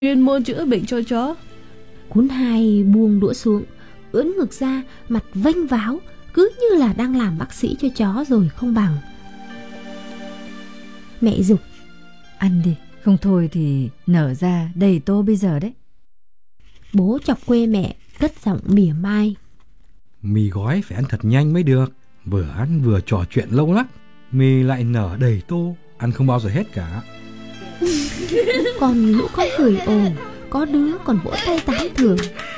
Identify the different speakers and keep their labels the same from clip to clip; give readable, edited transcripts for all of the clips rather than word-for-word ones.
Speaker 1: chuyên môn chữa bệnh cho chó.
Speaker 2: Cún Hai buông đũa xuống, ưỡn ngực ra, mặt vênh váo, cứ như là đang làm bác sĩ cho chó rồi không bằng. Mẹ giục:
Speaker 3: Ăn đi, không thôi thì nở ra đầy tô bây giờ đấy.
Speaker 2: Bố chọc quê mẹ, cất giọng mỉa mai:
Speaker 4: Mì gói phải ăn thật nhanh mới được, vừa ăn vừa trò chuyện lâu lắm. Mì lại nở đầy tô, ăn không bao giờ hết cả.
Speaker 2: Còn lũ con cười ồn, có đứa còn vỗ tay tán thưởng.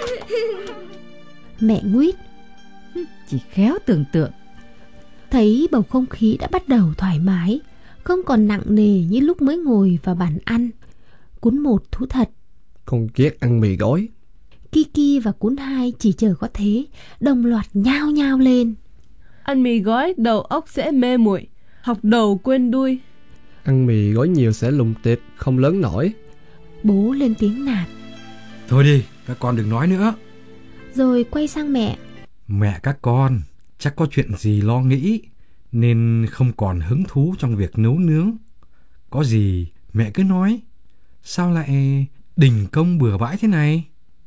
Speaker 2: Mẹ nguyết:
Speaker 3: Chỉ khéo tưởng tượng.
Speaker 2: Thấy bầu không khí đã bắt đầu thoải mái, không còn nặng nề như lúc mới ngồi vào bàn ăn. Cún Một thú thật:
Speaker 5: Con ghét ăn mì gói.
Speaker 2: Kiki và Cún Hai chỉ chờ có thế, đồng loạt nhao nhao lên:
Speaker 1: Ăn mì gói đầu óc sẽ mê muội, học đầu quên đuôi.
Speaker 5: Ăn mì gói nhiều sẽ lùng tịt, không lớn nổi.
Speaker 2: Bố lên tiếng nạt:
Speaker 4: Thôi đi, các con đừng nói nữa.
Speaker 2: Rồi quay sang mẹ:
Speaker 4: Mẹ các con chắc có chuyện gì lo nghĩ nên không còn hứng thú trong việc nấu nướng. Có gì mẹ cứ nói, sao lại đình công bừa bãi thế này?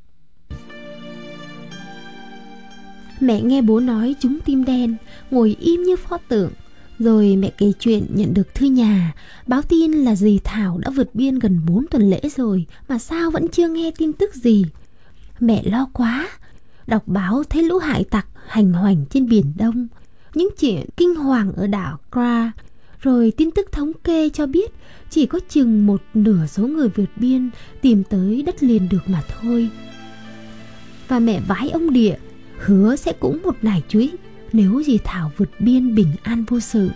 Speaker 2: Mẹ nghe bố nói trúng tim đen, ngồi im như pho tượng. Rồi mẹ kể chuyện nhận được thư nhà, báo tin là dì Thảo đã vượt biên gần 4 tuần lễ rồi mà sao vẫn chưa nghe tin tức gì. Mẹ lo quá, đọc báo thấy lũ hải tặc hành hoành trên Biển Đông, những chuyện kinh hoàng ở đảo Kra, rồi tin tức thống kê cho biết chỉ có chừng một nửa số người vượt biên tìm tới đất liền được mà thôi. Và mẹ vái ông Địa, hứa sẽ cúng một nải chuối nếu dì Thảo vượt biên bình an vô sự.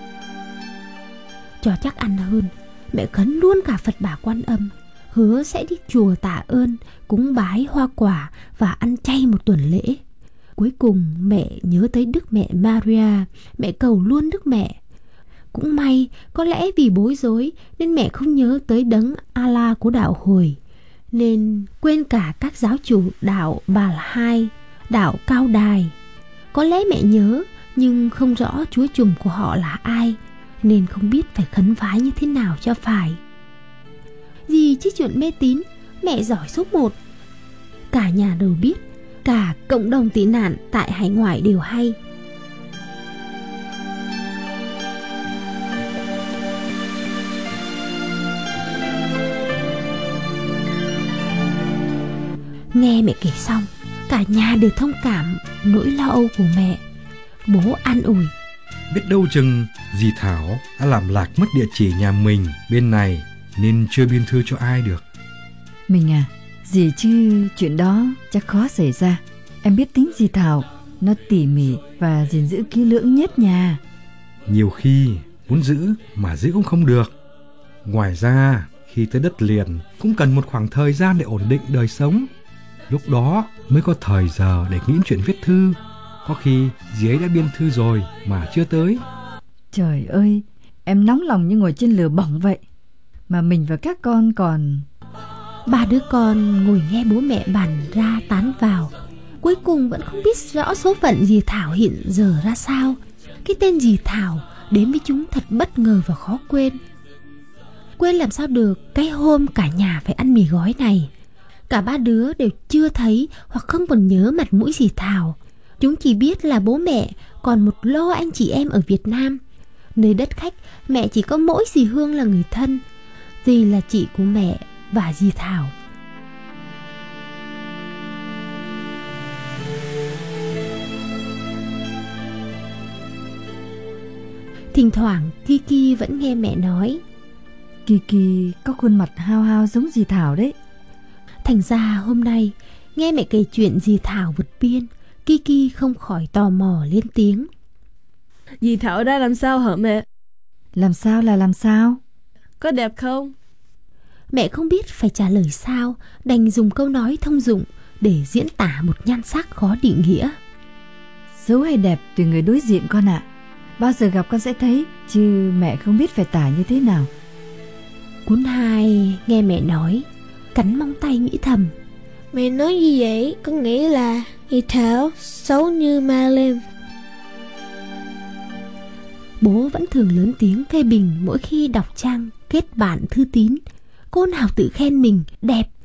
Speaker 2: Cho chắc ăn hơn, mẹ khấn luôn cả Phật Bà Quan Âm, hứa sẽ đi chùa tạ ơn, cúng bái hoa quả và ăn chay một tuần lễ. Cuối cùng mẹ nhớ tới Đức Mẹ Maria, mẹ cầu luôn Đức Mẹ. Cũng may, có lẽ vì bối rối nên mẹ không nhớ tới đấng Allah của đạo Hồi, nên quên cả các giáo chủ đạo Bà Hai, đạo Cao Đài. Có lẽ mẹ nhớ nhưng không rõ Chúa Trùm của họ là ai, nên không biết phải khấn vái như thế nào cho phải. Gì chứ chuyện mê tín, mẹ giỏi số 1. Cả nhà đều biết, cả cộng đồng tị nạn tại hải ngoại đều hay. Nghe mẹ kể xong, cả nhà đều thông cảm nỗi lo âu của mẹ. Bố an ủi:
Speaker 4: Biết đâu chừng dì Thảo đã làm lạc mất địa chỉ nhà mình bên này nên chưa biên thư cho ai được.
Speaker 3: Mình à, gì chứ chuyện đó chắc khó xảy ra. Em biết tính dì Thảo, nó tỉ mỉ và gìn giữ kỹ lưỡng nhất nhà.
Speaker 4: Nhiều khi muốn giữ mà giữ cũng không được. Ngoài ra khi tới đất liền cũng cần một khoảng thời gian để ổn định đời sống. Lúc đó mới có thời giờ để nghĩ chuyện viết thư. Có khi dì ấy đã biên thư rồi mà chưa tới.
Speaker 3: Trời ơi, em nóng lòng như ngồi trên lửa bỏng vậy. Mà mình và các con còn...
Speaker 2: 3 đứa con ngồi nghe bố mẹ bàn ra tán vào. Cuối cùng vẫn không biết rõ số phận dì Thảo hiện giờ ra sao. Cái tên dì Thảo đến với chúng thật bất ngờ và khó quên. Quên làm sao được cái hôm cả nhà phải ăn mì gói này. Cả 3 đứa đều chưa thấy hoặc không còn nhớ mặt mũi dì Thảo. Chúng chỉ biết là bố mẹ còn một lô anh chị em ở Việt Nam. Nơi đất khách, mẹ chỉ có mỗi dì Hương là người thân. Dì là chị của mẹ và dì Thảo. Thỉnh thoảng Kiki vẫn nghe mẹ nói:
Speaker 3: Kiki có khuôn mặt hao hao giống dì Thảo đấy.
Speaker 2: Thành ra hôm nay nghe mẹ kể chuyện dì Thảo vượt biên, Kiki không khỏi tò mò lên tiếng:
Speaker 1: Dì Thảo ra làm sao hả mẹ?
Speaker 3: Làm sao là làm sao?
Speaker 1: Có đẹp không?
Speaker 2: Mẹ không biết phải trả lời sao, đành dùng câu nói thông dụng để diễn tả một nhan sắc khó định nghĩa.
Speaker 3: Xấu hay đẹp tùy người đối diện con ạ. Bao giờ gặp con sẽ thấy, chứ mẹ không biết phải tả như thế nào.
Speaker 2: Cún Hai nghe mẹ nói, cắn móng tay nghĩ thầm:
Speaker 6: Mẹ nói như vậy có nghĩa là dì Thảo xấu như ma lên.
Speaker 2: Bố vẫn thường lớn tiếng phê bình mỗi khi đọc trang kết bạn thư tín. cô nào tự khen mình đẹp